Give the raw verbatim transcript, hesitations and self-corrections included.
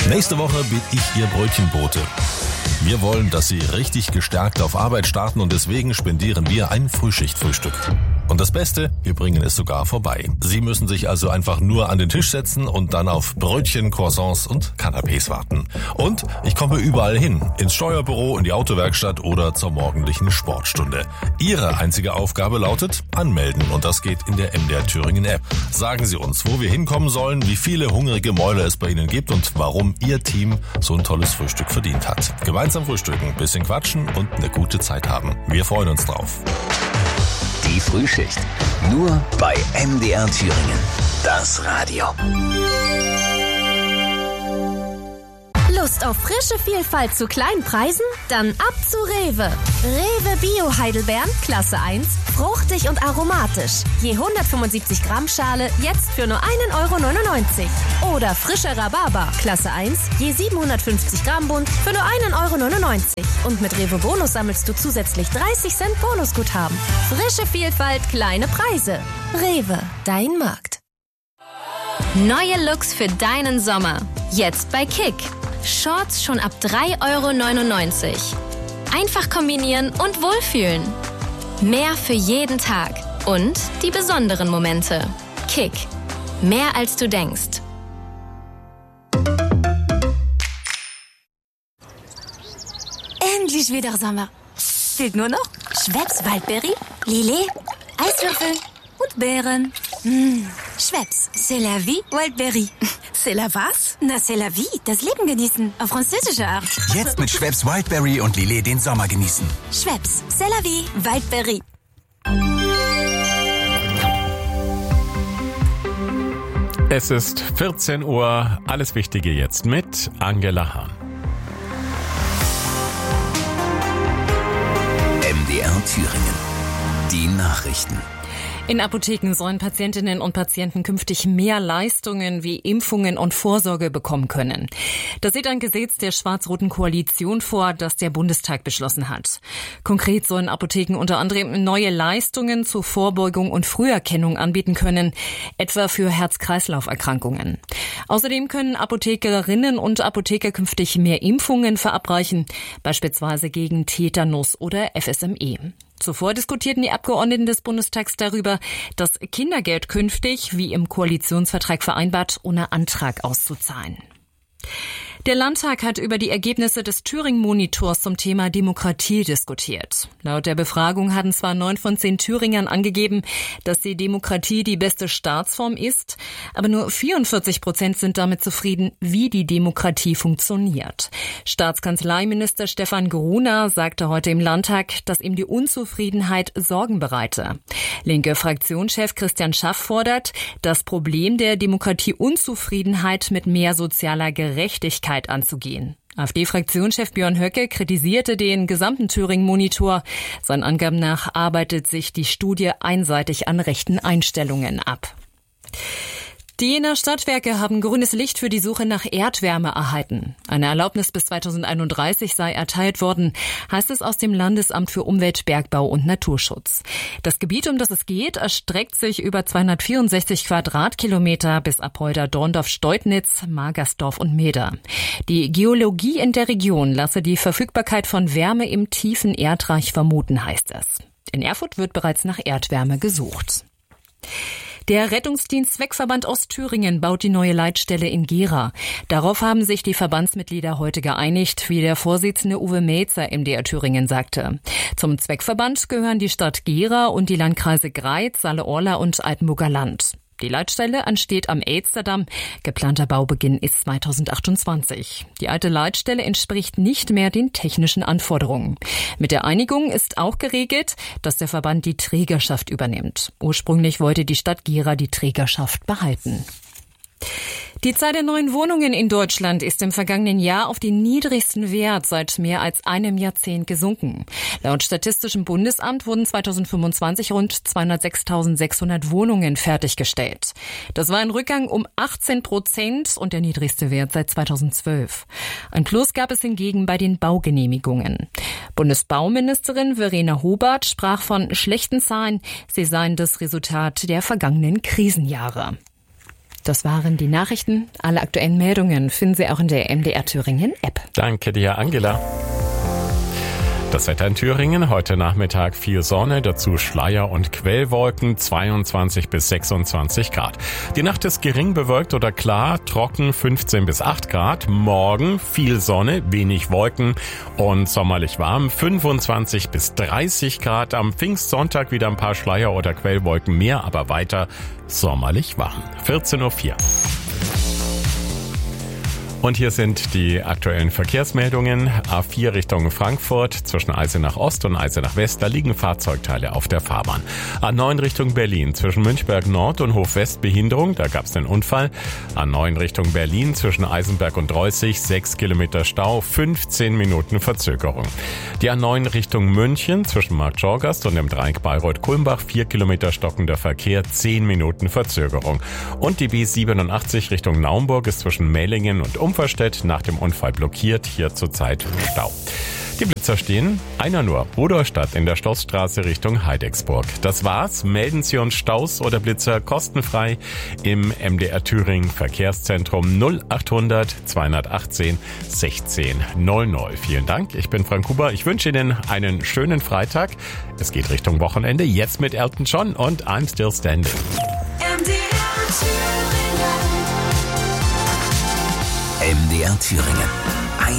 Nächste Woche bin ich Ihr Brötchenbote. Wir wollen, dass Sie richtig gestärkt auf Arbeit starten und deswegen spendieren wir ein Frühschichtfrühstück. Und das Beste, wir bringen es sogar vorbei. Sie müssen sich also einfach nur an den Tisch setzen und dann auf Brötchen, Croissants und Canapés warten. Und ich komme überall hin, ins Steuerbüro, in die Autowerkstatt oder zur morgendlichen Sportstunde. Ihre einzige Aufgabe lautet anmelden und das geht in der M D R Thüringen App. Sagen Sie uns, wo wir hinkommen sollen, wie viele hungrige Mäuler es bei Ihnen gibt und warum Ihr Team so ein tolles Frühstück verdient hat. Gemeinsam frühstücken, bisschen quatschen und eine gute Zeit haben. Wir freuen uns drauf. Die Frühschicht. Nur bei M D R Thüringen. Das Radio. Lust auf frische Vielfalt zu kleinen Preisen? Dann ab zu Rewe. Rewe Bio Heidelbeeren, Klasse eins, fruchtig und aromatisch. Je hundertfünfundsiebzig Gramm Schale, jetzt für nur ein Euro neunundneunzig. Oder frischer Rhabarber, Klasse eins, je siebenhundertfünfzig Gramm Bund, für nur ein Euro neunundneunzig. Und mit Rewe Bonus sammelst du zusätzlich dreißig Cent Bonusguthaben. Frische Vielfalt, kleine Preise. Rewe, dein Markt. Neue Looks für deinen Sommer. Jetzt bei Kick. Shorts schon ab drei Euro neunundneunzig. Einfach kombinieren und wohlfühlen. Mehr für jeden Tag. Und die besonderen Momente. Kick. Mehr als du denkst. Endlich wieder Sommer. Fehlt nur noch Schweppes Waldbeere, Lillet, Eiswürfel und Beeren. Mmh. Schweppes, c'est la vie, Wildberry. C'est la was? Na, c'est la vie, das Leben genießen, auf französische Art. Jetzt mit Schweppes Wildberry und Lillet den Sommer genießen. Schweppes, c'est la vie, Wildberry. Es ist vierzehn Uhr, alles Wichtige jetzt mit Angela Hahn. M D R Thüringen. Die Nachrichten. In Apotheken sollen Patientinnen und Patienten künftig mehr Leistungen wie Impfungen und Vorsorge bekommen können. Das sieht ein Gesetz der schwarz-roten Koalition vor, das der Bundestag beschlossen hat. Konkret sollen Apotheken unter anderem neue Leistungen zur Vorbeugung und Früherkennung anbieten können, etwa für Herz-Kreislauf-Erkrankungen. Außerdem können Apothekerinnen und Apotheker künftig mehr Impfungen verabreichen, beispielsweise gegen Tetanus oder F S M E. Zuvor diskutierten die Abgeordneten des Bundestags darüber, das Kindergeld künftig, wie im Koalitionsvertrag vereinbart, ohne Antrag auszuzahlen. Der Landtag hat über die Ergebnisse des Thüringen-Monitors zum Thema Demokratie diskutiert. Laut der Befragung hatten zwar neun von zehn Thüringern angegeben, dass die Demokratie die beste Staatsform ist, aber nur vierundvierzig Prozent sind damit zufrieden, wie die Demokratie funktioniert. Staatskanzleiminister Stefan Gruner sagte heute im Landtag, dass ihm die Unzufriedenheit Sorgen bereite. Linke Fraktionschef Christian Schaff fordert, das Problem der Demokratieunzufriedenheit mit mehr sozialer Gerechtigkeit anzugehen. AfD-Fraktionschef Björn Höcke kritisierte den gesamten Thüringen-Monitor. Seinen Angaben nach arbeitet sich die Studie einseitig an rechten Einstellungen ab. Die Jenaer Stadtwerke haben grünes Licht für die Suche nach Erdwärme erhalten. Eine Erlaubnis bis zweitausendeinunddreißig sei erteilt worden, heißt es aus dem Landesamt für Umwelt, Bergbau und Naturschutz. Das Gebiet, um das es geht, erstreckt sich über zweihundertvierundsechzig Quadratkilometer bis Apolda, Dorndorf, Steutnitz, Magersdorf und Meeder. Die Geologie in der Region lasse die Verfügbarkeit von Wärme im tiefen Erdreich vermuten, heißt es. In Erfurt wird bereits nach Erdwärme gesucht. Der Rettungsdienst Zweckverband Ostthüringen baut die neue Leitstelle in Gera. Darauf haben sich die Verbandsmitglieder heute geeinigt, wie der Vorsitzende Uwe Melzer M D R Thüringen sagte. Zum Zweckverband gehören die Stadt Gera und die Landkreise Greiz, Saale-Orla und Altenburger Land. Die Leitstelle entsteht am Elsterdamm. Geplanter Baubeginn ist zweitausendachtundzwanzig. Die alte Leitstelle entspricht nicht mehr den technischen Anforderungen. Mit der Einigung ist auch geregelt, dass der Verband die Trägerschaft übernimmt. Ursprünglich wollte die Stadt Gera die Trägerschaft behalten. Die Zahl der neuen Wohnungen in Deutschland ist im vergangenen Jahr auf den niedrigsten Wert seit mehr als einem Jahrzehnt gesunken. Laut Statistischem Bundesamt wurden zweitausendfünfundzwanzig rund zweihundertsechstausendsechshundert Wohnungen fertiggestellt. Das war ein Rückgang um achtzehn Prozent und der niedrigste Wert seit zweitausendzwölf. Ein Plus gab es hingegen bei den Baugenehmigungen. Bundesbauministerin Verena Hobart sprach von schlechten Zahlen. Sie seien das Resultat der vergangenen Krisenjahre. Das waren die Nachrichten. Alle aktuellen Meldungen finden Sie auch in der M D R Thüringen App. Danke dir, Angela. Das Wetter in Thüringen, heute Nachmittag viel Sonne, dazu Schleier- und Quellwolken, zweiundzwanzig bis sechsundzwanzig Grad. Die Nacht ist gering bewölkt oder klar, trocken fünfzehn bis acht Grad. Morgen viel Sonne, wenig Wolken und sommerlich warm, fünfundzwanzig bis dreißig Grad. Am Pfingstsonntag wieder ein paar Schleier- oder Quellwolken mehr, aber weiter sommerlich warm. vierzehn Uhr vier. Und hier sind die aktuellen Verkehrsmeldungen. A vier Richtung Frankfurt zwischen Eisenach Ost und Eisenach West, da liegen Fahrzeugteile auf der Fahrbahn. A neun Richtung Berlin zwischen Münchberg Nord und Hof West Behinderung, da gab es einen Unfall. A neun Richtung Berlin zwischen Eisenberg und Dreußig, sechs Kilometer Stau, fünfzehn Minuten Verzögerung. Die A neun Richtung München zwischen Markt Schorgast und dem Dreieck Bayreuth-Kulmbach, vier Kilometer stockender Verkehr, zehn Minuten Verzögerung. Und die B siebenundachtzig Richtung Naumburg ist zwischen Mellingen und Umverstedt nach dem Unfall blockiert, hier zurzeit Stau. Die Blitzer stehen, einer nur, Rudolstadt in der Schlossstraße Richtung Heidecksburg. Das war's, melden Sie uns Staus oder Blitzer kostenfrei im M D R Thüringen Verkehrszentrum null achthundert zweihundertachtzehn sechzehn null null. Vielen Dank, ich bin Frank Huber, ich wünsche Ihnen einen schönen Freitag. Es geht Richtung Wochenende, jetzt mit Elton John und I'm Still Standing. M D R Thüringen. M D R Thüringen.